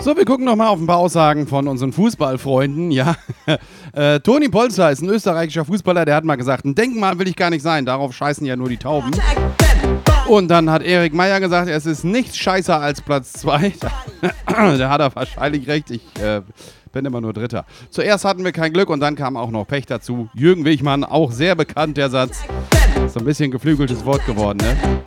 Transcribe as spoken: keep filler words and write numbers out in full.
So, wir gucken noch mal auf ein paar Aussagen von unseren Fußballfreunden. Ja, äh, Toni Polster ist ein österreichischer Fußballer, der hat mal gesagt, ein Denkmal will ich gar nicht sein, darauf scheißen ja nur die Tauben. Und dann hat Erik Meyer gesagt, es ist nichts scheißer als Platz zwei. Da hat er wahrscheinlich recht, ich äh, bin immer nur Dritter. Zuerst hatten wir kein Glück und dann kam auch noch Pech dazu. Jürgen Wichmann, auch sehr bekannt, der Satz. So ein bisschen geflügeltes Wort geworden, ne?